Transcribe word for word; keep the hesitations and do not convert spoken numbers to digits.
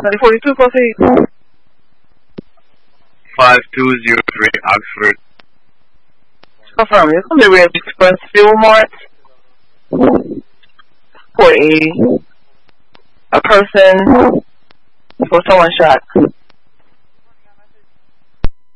ninety forty-two, proceed. five two zero three Oxford. Confirm, it's going to be Red Express Fuel Mart for a, a person for someone shot.